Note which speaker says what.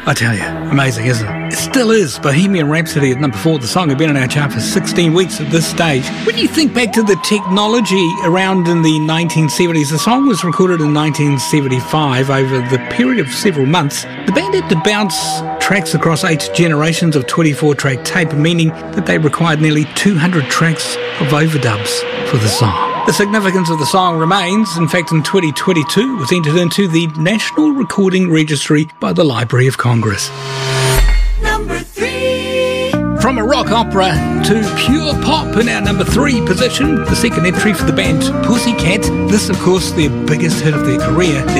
Speaker 1: I tell you, amazing, isn't it? It still is. Bohemian Rhapsody at number 4. The song had been on our chart for 16 weeks at this stage. When you think back to the technology around in the 1970s, the song was recorded in 1975 over the period of several months. The band had to bounce tracks across 8 generations of 24-track tape, meaning that they required nearly 200 tracks of overdubs for the song. The significance of the song remains. In fact, in 2022, it was entered into the National Recording Registry by the Library of Congress.
Speaker 2: Number 3.
Speaker 1: From a rock opera to pure pop in our number 3 position, the second entry for the band Pussycat. This, of course, their biggest hit of their career. Their